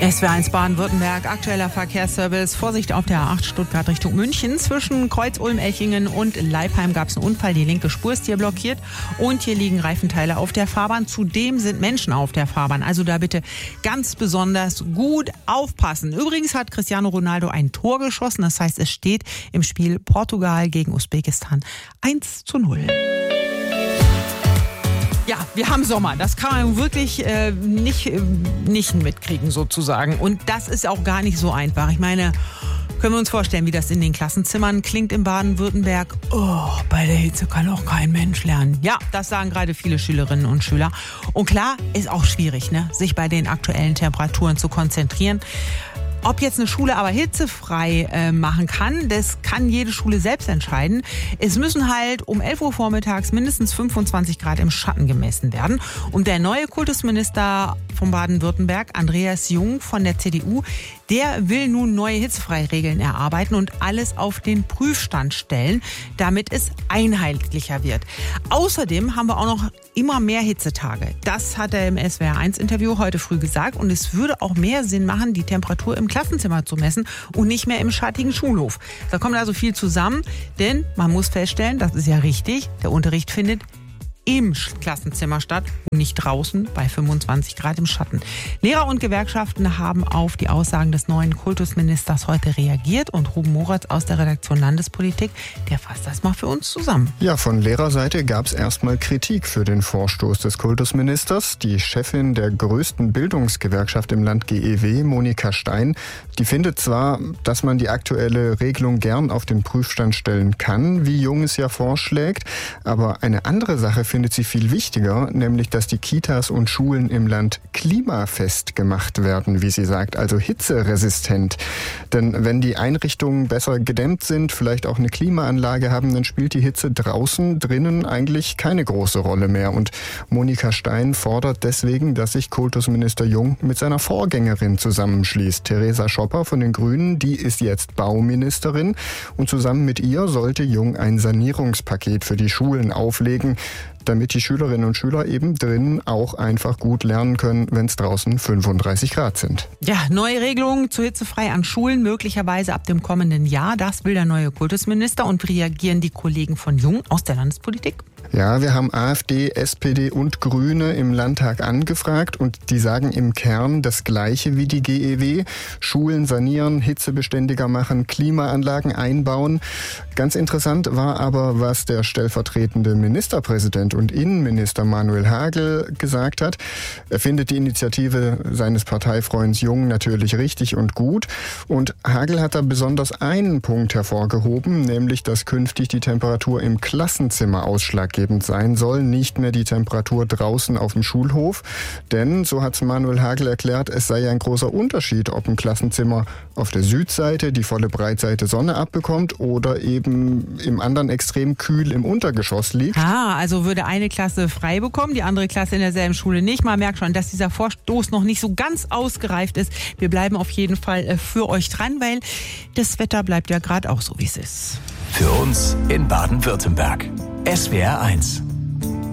SWR1 Baden-Württemberg, aktueller Verkehrsservice. Vorsicht auf der A8 Stuttgart Richtung München. Zwischen Kreuz-Ulm-Echingen und Leipheim gab es einen Unfall. Die linke Spur ist hier blockiert und hier liegen Reifenteile auf der Fahrbahn. Zudem sind Menschen auf der Fahrbahn. Also da bitte ganz besonders gut aufpassen. Übrigens hat Cristiano Ronaldo ein Tor geschossen. Das heißt, es steht im Spiel Portugal gegen Usbekistan 1:0. Ja, wir haben Sommer. Das kann man wirklich nicht mitkriegen sozusagen. Und das ist auch gar nicht so einfach. Ich meine, können wir uns vorstellen, wie das in den Klassenzimmern klingt in Baden-Württemberg? Oh, bei der Hitze kann auch kein Mensch lernen. Ja, das sagen gerade viele Schülerinnen und Schüler. Und klar, ist auch schwierig, ne, sich bei den aktuellen Temperaturen zu konzentrieren. Ob jetzt eine Schule aber hitzefrei machen kann, das kann jede Schule selbst entscheiden. Es müssen halt um 11 Uhr vormittags mindestens 25 Grad im Schatten gemessen werden. Und der neue Kultusminister von Baden-Württemberg, Andreas Jung von der CDU, der will nun neue Hitzefreiregeln erarbeiten und alles auf den Prüfstand stellen, damit es einheitlicher wird. Außerdem haben wir auch noch immer mehr Hitzetage. Das hat er im SWR1-Interview heute früh gesagt. Und es würde auch mehr Sinn machen, die Temperatur im Klassenzimmer zu messen und nicht mehr im schattigen Schulhof. Da kommt also viel zusammen, denn man muss feststellen, das ist ja richtig, der Unterricht findet im Klassenzimmer statt und nicht draußen bei 25 Grad im Schatten. Lehrer und Gewerkschaften haben auf die Aussagen des neuen Kultusministers heute reagiert und Ruben Moratz aus der Redaktion Landespolitik, der fasst das mal für uns zusammen. Ja, von Lehrerseite gab es erstmal Kritik für den Vorstoß des Kultusministers. Die Chefin der größten Bildungsgewerkschaft im Land GEW, Monika Stein, die findet zwar, dass man die aktuelle Regelung gern auf den Prüfstand stellen kann, wie Jung es ja vorschlägt, aber eine andere Sache findet sie viel wichtiger, nämlich, dass die Kitas und Schulen im Land klimafest gemacht werden, wie sie sagt, also hitzeresistent. Denn wenn die Einrichtungen besser gedämmt sind, vielleicht auch eine Klimaanlage haben, dann spielt die Hitze draußen, drinnen eigentlich keine große Rolle mehr. Und Monika Stein fordert deswegen, dass sich Kultusminister Jung mit seiner Vorgängerin zusammenschließt. Theresa Schopper von den Grünen, die ist jetzt Bauministerin. Und zusammen mit ihr sollte Jung ein Sanierungspaket für die Schulen auflegen, damit die Schülerinnen und Schüler eben drinnen auch einfach gut lernen können, wenn es draußen 35 Grad sind. Ja, neue Regelungen zu hitzefrei an Schulen, möglicherweise ab dem kommenden Jahr. Das will der neue Kultusminister. Und wie reagieren die Kollegen von Jung aus der Landespolitik? Ja, wir haben AfD, SPD und Grüne im Landtag angefragt und die sagen im Kern das Gleiche wie die GEW. Schulen sanieren, hitzebeständiger machen, Klimaanlagen einbauen. Ganz interessant war aber, was der stellvertretende Ministerpräsident und Innenminister Manuel Hagel gesagt hat. Er findet die Initiative seines Parteifreunds Jung natürlich richtig und gut. Und Hagel hat da besonders einen Punkt hervorgehoben, nämlich, dass künftig die Temperatur im Klassenzimmer ausschlaggebend sein soll, nicht mehr die Temperatur draußen auf dem Schulhof. Denn, so hat Manuel Hagel erklärt, es sei ein großer Unterschied, ob ein Klassenzimmer auf der Südseite die volle Breitseite Sonne abbekommt oder eben im anderen Extrem kühl im Untergeschoss liegt. Also würde eine Klasse frei bekommen, die andere Klasse in derselben Schule nicht. Man merkt schon, dass dieser Vorstoß noch nicht so ganz ausgereift ist. Wir bleiben auf jeden Fall für euch dran, weil das Wetter bleibt ja gerade auch so, wie es ist. Für uns in Baden-Württemberg. SWR1.